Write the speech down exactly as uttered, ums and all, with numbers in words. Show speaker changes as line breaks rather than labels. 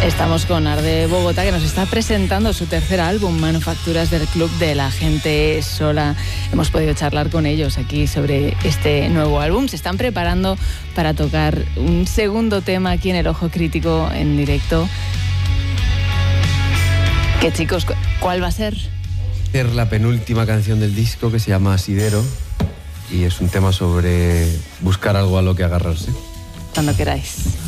Estamos con Arde Bogotá, que nos está presentando su tercer álbum, Manufacturas del Club de la Gente Sola. Hemos podido charlar con ellos aquí sobre este nuevo álbum. Se están preparando para tocar un segundo tema aquí en El Ojo Crítico en directo. ¿Qué, chicos, cuál va a ser?
Es la penúltima canción del disco, que se llama Asidero, y es un tema sobre buscar algo a lo que agarrarse.
Cuando queráis.